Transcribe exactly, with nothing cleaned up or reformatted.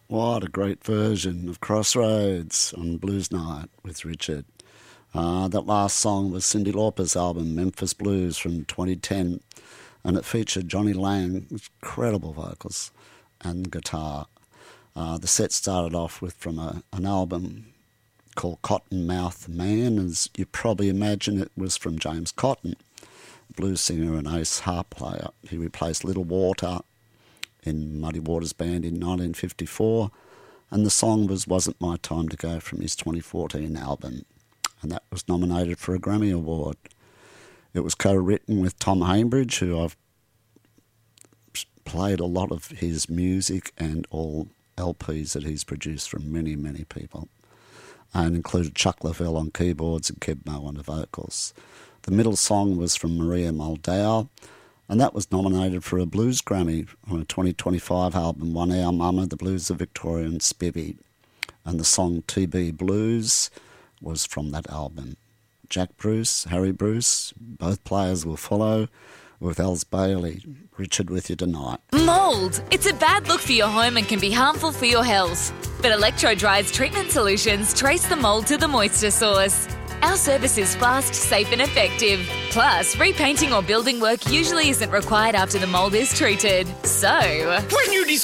What a great version of Crossroads on Blues Night with Richard. Uh, that last song was Cyndi Lauper's album Memphis Blues from twenty ten, and it featured Johnny Lang with incredible vocals and guitar. Uh, the set started off with from a, an album called Cottonmouth Man, as you probably imagine it was from James Cotton, blues singer and ace harp player. He replaced Little Walter in Muddy Waters Band in nineteen fifty-four, and the song was Wasn't My Time to Go from his twenty fourteen album, and that was nominated for a Grammy Award. It was co-written with Tom Hainbridge, who I've played a lot of his music and all L Ps that he's produced from many, many people, and included Chuck Lavelle on keyboards and Keb Mo on the vocals. The middle song was from Maria Muldaur, and that was nominated for a Blues Grammy on a twenty twenty-five album, One Hour Mama, The Blues of Victoria and Spivvy. And the song T B Blues was from that album. Jack Bruce, Harry Bruce, both players will follow, with Els Bailey. Richard with you tonight. Mould. It's a bad look for your home and can be harmful for your health. But Electro-Dry's treatment solutions trace the mould to the moisture source. Our service is fast, safe and effective. Plus, repainting or building work usually isn't required after the mould is treated. So, when you discover